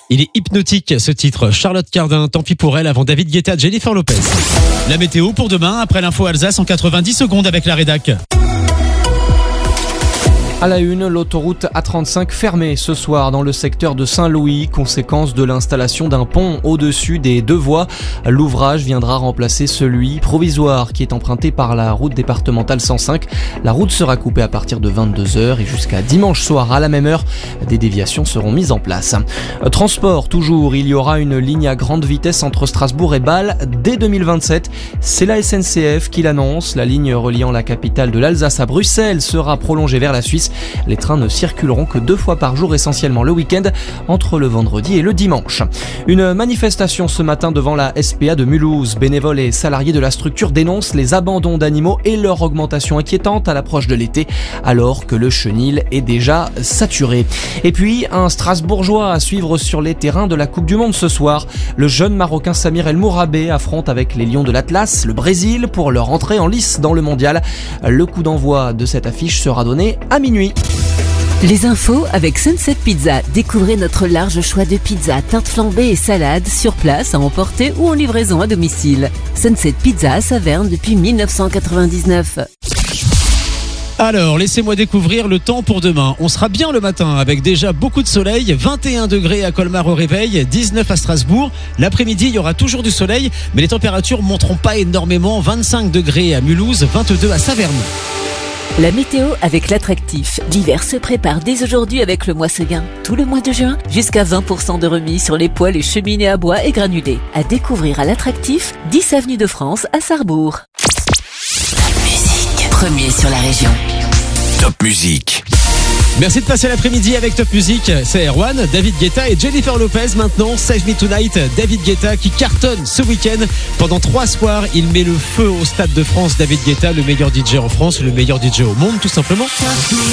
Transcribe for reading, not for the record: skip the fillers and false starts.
Il est hypnotique ce titre. Charlotte Cardin, tant pis pour elle, avant David Guetta, Jennifer Lopez. La météo pour demain, après l'info Alsace en 90 secondes avec la rédac. À la une, l'autoroute A35 fermée ce soir dans le secteur de Saint-Louis, conséquence de l'installation d'un pont au-dessus des deux voies. L'ouvrage viendra remplacer celui provisoire qui est emprunté par la route départementale 105. La route sera coupée à partir de 22h et jusqu'à dimanche soir à la même heure, des déviations seront mises en place. Transport toujours, il y aura une ligne à grande vitesse entre Strasbourg et Bâle dès 2027. C'est la SNCF qui l'annonce. La ligne reliant la capitale de l'Alsace à Bruxelles sera prolongée vers la Suisse. Les trains ne circuleront que 2 fois par jour, essentiellement le week-end, entre le vendredi et le dimanche. Une manifestation ce matin devant la SPA de Mulhouse. Bénévoles et salariés de la structure dénoncent les abandons d'animaux et leur augmentation inquiétante à l'approche de l'été, alors que le chenil est déjà saturé. Et puis, un Strasbourgeois à suivre sur les terrains de la Coupe du Monde ce soir. Le jeune Marocain Samir El Mourabé affronte avec les Lions de l'Atlas le Brésil pour leur entrée en lice dans le mondial. Le coup d'envoi de cette affiche sera donné à minuit. Les infos avec Sunset Pizza. Découvrez notre large choix de pizzas, tartes flambées et salades sur place, à emporter ou en livraison à domicile. Sunset Pizza à Saverne depuis 1999. Alors, laissez-moi découvrir le temps pour demain. On sera bien le matin avec déjà beaucoup de soleil, 21 degrés à Colmar au réveil, 19 à Strasbourg. L'après-midi, il y aura toujours du soleil, mais les températures monteront pas énormément, 25 degrés à Mulhouse, 22 à Saverne. La météo avec l'attractif. L'hiver se prépare dès aujourd'hui avec le mois Seguin. Tout le mois de juin, jusqu'à 20% de remise sur les poêles et cheminées à bois et granulés. À découvrir à l'attractif, 10 avenue de France à Sarrebourg. Top Music, premier sur la région. Top Music. Merci de passer l'après-midi avec Top Music. C'est Erwan, David Guetta et Jennifer Lopez. Maintenant, Save Me Tonight. David Guetta qui cartonne ce week-end. Pendant 3 soirs, il met le feu au Stade de France. David Guetta, le meilleur DJ en France, le meilleur DJ au monde, tout simplement.